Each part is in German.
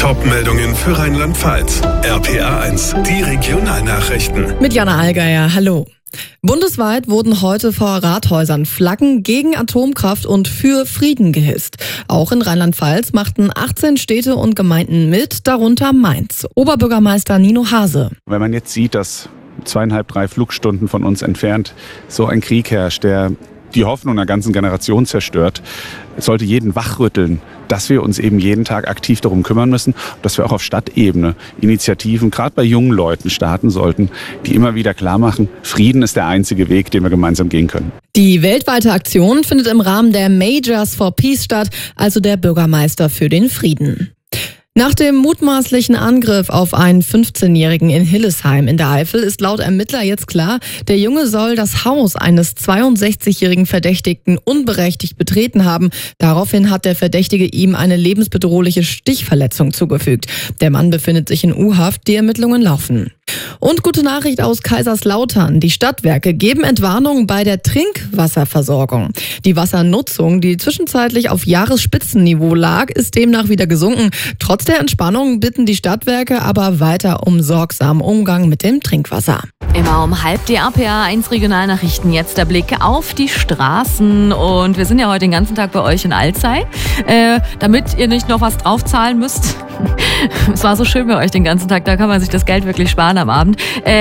Top-Meldungen für Rheinland-Pfalz. RPA1, die Regionalnachrichten. Mit Jana Allgeier, hallo. Bundesweit wurden heute vor Rathäusern Flaggen gegen Atomkraft und für Frieden gehisst. Auch in Rheinland-Pfalz machten 18 Städte und Gemeinden mit, darunter Mainz. Oberbürgermeister Nino Hase. Wenn man jetzt sieht, dass 2,5, 3 Flugstunden von uns entfernt so ein Krieg herrscht, der die Hoffnung einer ganzen Generation zerstört, sollte jeden wachrütteln, dass wir uns eben jeden Tag aktiv darum kümmern müssen, dass wir auch auf Stadtebene Initiativen, gerade bei jungen Leuten, starten sollten, die immer wieder klar machen, Frieden ist der einzige Weg, den wir gemeinsam gehen können. Die weltweite Aktion findet im Rahmen der Majors for Peace statt, also der Bürgermeister für den Frieden. Nach dem mutmaßlichen Angriff auf einen 15-Jährigen in Hillesheim in der Eifel ist laut Ermittler jetzt klar, der Junge soll das Haus eines 62-jährigen Verdächtigten unberechtigt betreten haben. Daraufhin hat der Verdächtige ihm eine lebensbedrohliche Stichverletzung zugefügt. Der Mann befindet sich in U-Haft, die Ermittlungen laufen. Und gute Nachricht aus Kaiserslautern. Die Stadtwerke geben Entwarnung bei der Trinkwasserversorgung. Die Wassernutzung, die zwischenzeitlich auf Jahresspitzenniveau lag, ist demnach wieder gesunken. Trotz der Entspannung bitten die Stadtwerke aber weiter um sorgsamen Umgang mit dem Trinkwasser. Immer um 12:30 die RPA1 Regionalnachrichten. Jetzt der Blick auf die Straßen. Und wir sind ja heute den ganzen Tag bei euch in Alzey, damit ihr nicht noch was draufzahlen müsst. Es war so schön bei euch den ganzen Tag, da kann man sich das Geld wirklich sparen am Abend.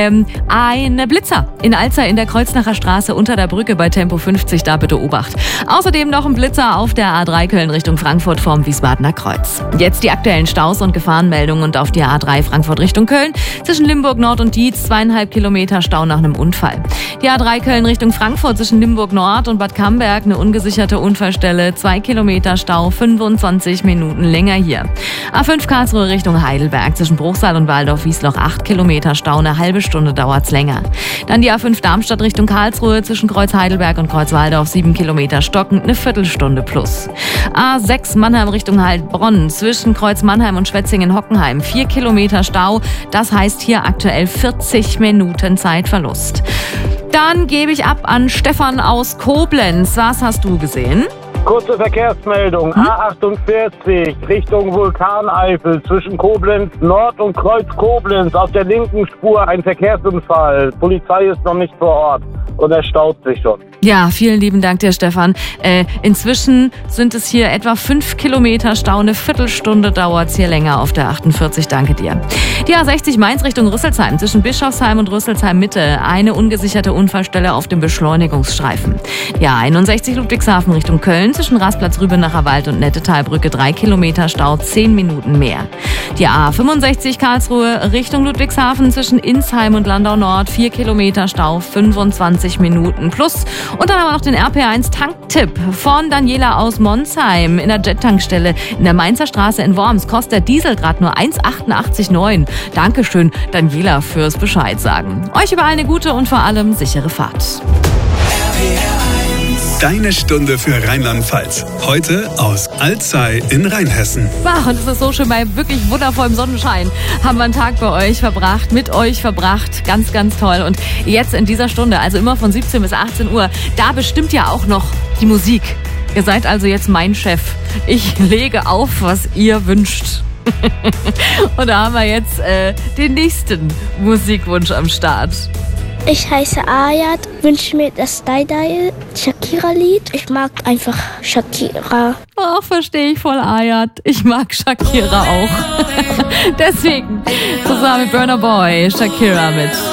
Ein Blitzer in Alzey in der Kreuznacher Straße unter der Brücke bei Tempo 50, da bitte Obacht. Außerdem noch ein Blitzer auf der A3 Köln Richtung Frankfurt vorm Wiesbadener Kreuz. Jetzt die aktuellen Staus und Gefahrenmeldungen und auf die A3 Frankfurt Richtung Köln. Zwischen Limburg Nord und Dietz 2,5 Kilometer Stau nach einem Unfall. Die A3 Köln Richtung Frankfurt zwischen Limburg Nord und Bad Camberg eine ungesicherte Unfallstelle. 2 Kilometer Stau, 25 Minuten länger hier. A5 Karlsruhe Richtung Heidelberg zwischen Bruchsal und Waldorf-Wiesloch 8 Kilometer Stau, eine halbe Stunde dauert's länger. Dann die A5 Darmstadt Richtung Karlsruhe zwischen Kreuz Heidelberg und Kreuz Waldorf 7 Kilometer stockend, eine Viertelstunde plus. A6 Mannheim Richtung Heilbronn zwischen Kreuz Mannheim und Schwetzingen-Hockenheim 4 Kilometer Stau, das heißt hier aktuell 40 Minuten Zeitverlust. Dann gebe ich ab an Stefan aus Koblenz. Was hast du gesehen? Kurze Verkehrsmeldung, A48 Richtung Vulkaneifel zwischen Koblenz Nord und Kreuz Koblenz auf der linken Spur ein Verkehrsunfall. Polizei ist noch nicht vor Ort und er staut sich schon. Ja, vielen lieben Dank dir, Stefan. Inzwischen sind es hier etwa 5 Kilometer Stau, eine Viertelstunde dauert's hier länger auf der 48. Danke dir. Die A60 Mainz Richtung Rüsselsheim zwischen Bischofsheim und Rüsselsheim Mitte eine ungesicherte Unfallstelle auf dem Beschleunigungsstreifen. Die A61 Ludwigshafen Richtung Köln zwischen Rastplatz Rübenacher Wald und Nettetalbrücke 3 Kilometer Stau, 10 Minuten mehr. Die A65 Karlsruhe Richtung Ludwigshafen zwischen Insheim und Landau Nord 4 Kilometer Stau, 25 Minuten plus. Und dann haben wir noch den RPA1 Tanktipp von Daniela aus Monsheim in der Jet-Tankstelle in der Mainzer Straße in Worms. Kostet der Diesel gerade nur 1,88,9. Dankeschön, Daniela, fürs Bescheid sagen. Euch überall eine gute und vor allem sichere Fahrt. Deine Stunde für Rheinland-Pfalz. Heute aus Alzey in Rheinhessen. Wow, und es ist so schön, bei wirklich wundervollem Sonnenschein haben wir einen Tag bei euch verbracht, mit euch verbracht. Ganz, ganz toll. Und jetzt in dieser Stunde, also immer von 17 bis 18 Uhr, da bestimmt ja auch noch die Musik. Ihr seid also jetzt mein Chef. Ich lege auf, was ihr wünscht. Und da haben wir jetzt den nächsten Musikwunsch am Start. Ich heiße Ayat, wünsche mir das Die-Die Shakira-Lied. Ich mag einfach Shakira. Ach, verstehe ich voll, Ayat. Ich mag Shakira auch. Deswegen zusammen mit Burna Boy, Shakira mit